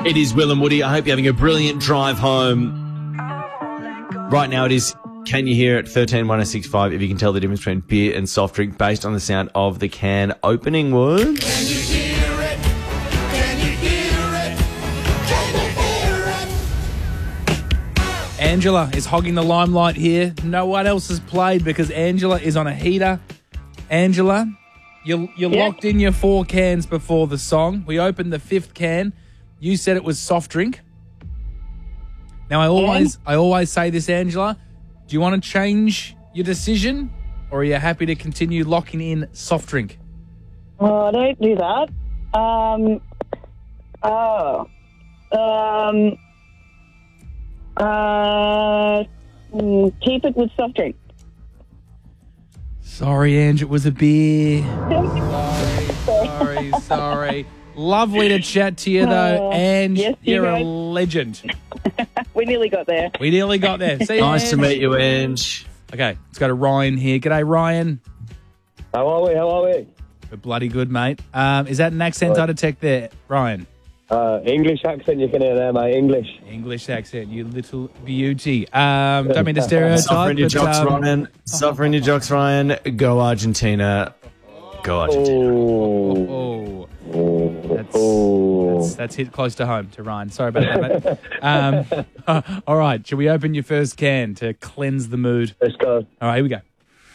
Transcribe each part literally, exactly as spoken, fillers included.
It is Will and Woody. I hope you're having a brilliant drive home. Right now it is Can You Hear It? thirteen one oh six five. If you can tell the difference between beer and soft drink based on the sound of the can opening words. Can you hear it? Can you hear it? Can you hear it? Angela is hogging the limelight here. No one else has played because Angela is on a heater. Angela, you you Yeah. locked in your four cans before the song. We opened the fifth can. You said it was soft drink. Now I always I always say this, Angela. Do you want to change your decision, or are you happy to continue locking in soft drink? Oh, don't do that. Um, oh. Um, uh, mm, keep it with soft drink. Sorry, Ange, it was a beer. sorry, sorry, sorry. Lovely to chat to you, though, Oh, Ange. yes, you You're a guys. legend. We nearly got there. We nearly got there. See you, Nice to Ange. meet you, Ange. Okay, let's go to Ryan here. G'day, Ryan. How are we? How are we? We're bloody good, mate. Um, is that an accent I detect there, Ryan? Uh, English accent you can hear there, mate. English. English accent, you little beauty. Um, don't mean to stereotype, Suffering your but jocks, um, Ryan. Suffering your jocks, Ryan. Go Argentina. Go Argentina. oh, that's, that's that's hit close to home to Ryan. Sorry about that, mate. Um, uh, all right, shall we open your first can to cleanse the mood? Let's go. All right, here we go.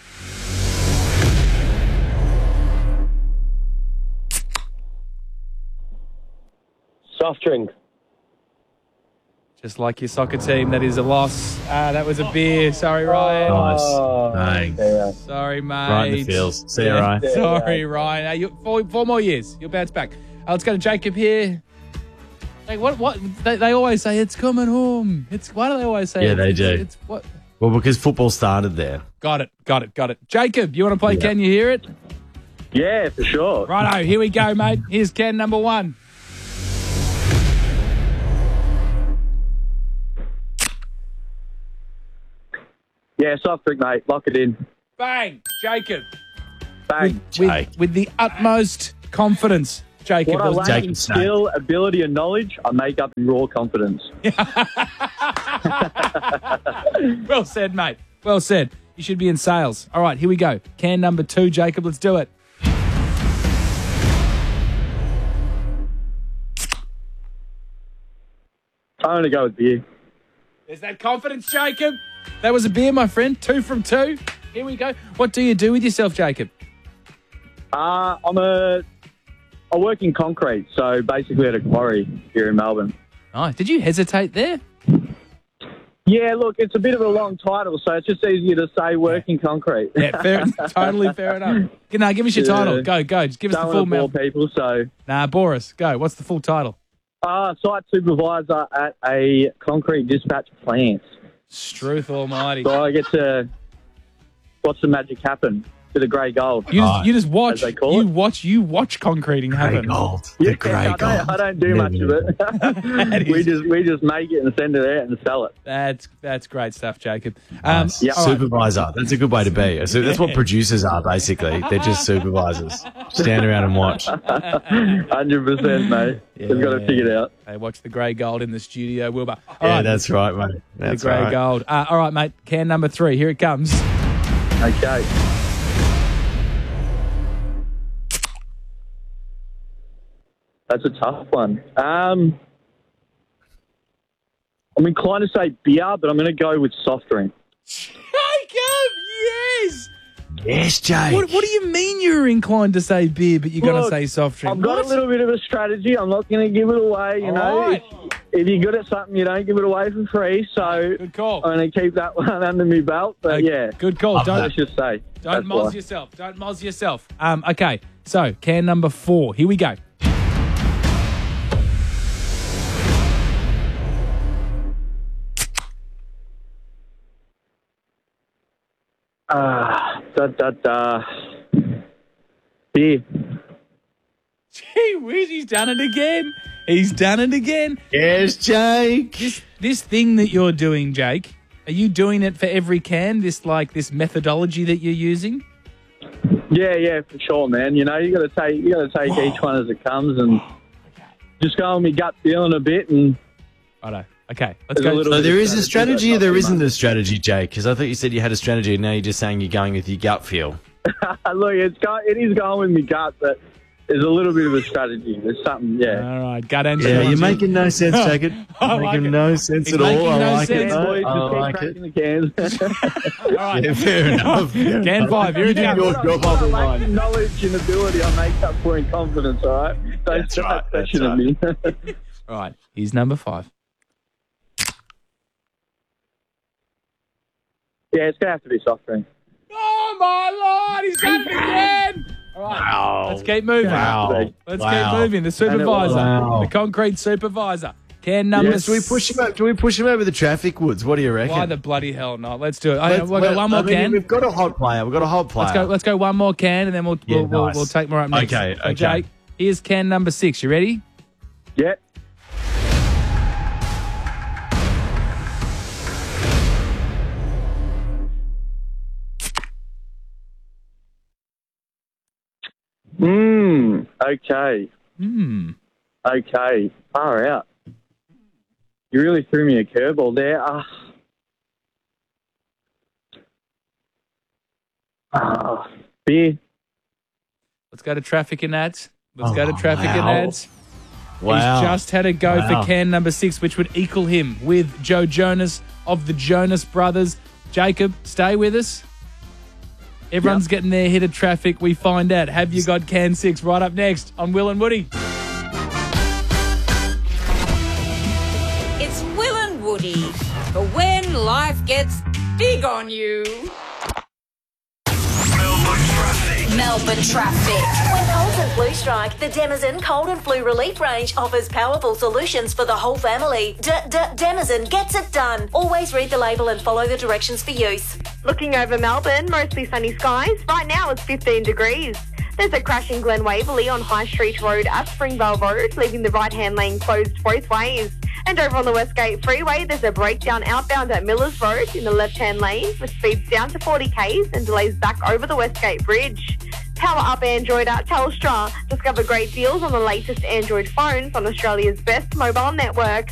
Soft drink. Just like your soccer team, that is a loss. Ah, that was a beer. Sorry, Ryan. Nice. Oh, Thanks. yeah. Sorry, mate. Right in the feels. See you, Ryan. Yeah. Sorry, Ryan. Uh, you, four, four more years. You'll bounce back. Uh, let's go to Jacob here. Like, what? What? They, they always say it's coming home. It's why do they always say? Yeah, it's, they it's, do. It's what? Well, because football started there. Got it. Got it. Got it. Jacob, you want to play? Yeah. Can you hear it? Yeah, for sure. Righto. Here we go, mate. Here's can number one. Yeah, soft drink, mate. Lock it in. Bang, Jacob. Bang. Jake. With, with the utmost confidence, Jacob. What I lack Jake in and Snake. skill, ability, and knowledge, I make up in raw confidence. Well said, mate. Well said. You should be in sales. All right, here we go. Can number two, Jacob. Let's do it. I'm going to go with beer. There's that confidence, Jacob. That was a beer, my friend. Two from two. Here we go. What do you do with yourself, Jacob? Uh, I'm a... I work in concrete, so basically at a quarry here in Melbourne. Oh, did you hesitate there? Yeah, look, it's a bit of a long title, so it's just easier to say work in concrete. Yeah, fair, totally fair enough. No, give us your Yeah. title. Go, go. Just give us Don't the full want to bore mouth. people, so... Nah, Boris, go. What's the full title? Uh, site supervisor at a concrete dispatch plant. Struth Almighty. So I get to watch the magic happen to the grey gold. You just, Right. you just watch. As they call You it. watch. You watch concreting Grey happen. gold. The Yeah, grey I, gold. don't, I don't do much of it. we is- just we just make it and send it out and sell it. That's that's great stuff, Jacob. Um, Nice. Yeah. all right. Supervisor. That's a good way to be. So that's what producers are, basically. They're just supervisors. Stand around and watch. Hundred percent, mate. We've got to Yeah. figure it out. They watch the grey gold in the studio, Wilbur. All Yeah, right, that's right, mate. the That's grey right. gold. Uh, all right, mate. Can number three. Here it comes. Okay. That's a tough one. Um, I'm inclined to say beer, but I'm going to go with soft drink. Jacob, yes. Yes, Jake. What, what do you mean you're inclined to say beer, but you're going to Look, say soft drink? I've got What? a little bit of a strategy. I'm not going to give it away. You All know, right. if, if you're good at something, you don't give it away for free. So Good call. I'm going to keep that one under my belt. But Okay, yeah, Good call. Don't let's just say. don't that's moz why. yourself. Don't moz yourself. Um. Okay. So can number four. Here we go. Ah, da da da. Beer. Gee whiz, he's done it again. He's done it again. Yes, Jake. This this thing that you're doing, Jake, are you doing it for every can? This like this methodology that you're using? Yeah, yeah, for sure, man. You know, you got to take you got to take each one as it comes, and just going with my gut feeling a bit, and Righto. Okay, let's There's a go. little- So there is a strategy, strategy or but there not too isn't much. a strategy, Jake? Because I thought you said you had a strategy and now you're just saying you're going with your gut feel. look, it's go, it is going with my gut, but there's a little bit of a strategy. There's something, yeah. All right, gut engine. Yeah, one, you're two. making no sense, Jacob. I You're like making it. no sense He's at all. making I no like sense, it. though. Boys, I just keep like cracking it. the cans. All right. Yeah, fair enough. Can five, you're a You down. do your job on the I line. lack knowledge and ability. I make up for in confidence, all right? Don't That's start right, that's questioning right. me. All right, here's number five. Yeah, it's going to have to be soft drink. Oh, my Lord, he's done it again. All right, Wow. let's keep moving. Wow. Let's Wow. keep moving. The supervisor, Wow. the concrete supervisor. Can number Yeah, do we push him? Over, do we push him over the traffic, Woods? What do you reckon? Why the bloody hell not? Let's do it. I, Let's- we've got one more I mean, can. We've got a hot player. We've got a hot player. Let's go. Let's go one more can, and then we'll Yeah, we'll, we'll, nice. we'll take more up next. Okay, So, okay. Jake, here's can number six. You ready? Yeah. Mmm. Okay. Hmm. Okay. Far out. You really threw me a curveball there. Ah. Ah. Beer. Let's go to traffic and ads. Let's go to Oh, traffic and wow. ads. Wow. He's just had a go Wow. for can number six, which would equal him with Joe Jonas of the Jonas Brothers. Jacob, stay with us. Everyone's Yep. getting their hit of traffic. We find out. Have you got can six? Right up next on Will and Woody. It's Will and Woody for when life gets big on you. Melbourne traffic. When colds and flu strike, the Denizen Cold and Flu Relief Range offers powerful solutions for the whole family. D D Denizen gets it done. Always read the label and follow the directions for use. Looking over Melbourne, mostly sunny skies. Right now it's fifteen degrees. There's a crash in Glen Waverley on High Street Road at Springvale Road, leaving the right-hand lane closed both ways. And over on the Westgate Freeway, there's a breakdown outbound at Millers Road in the left-hand lane with speeds down to forty k's and delays back over the Westgate Bridge. Power up Android at Telstra. Discover great deals on the latest Android phones on Australia's best mobile network.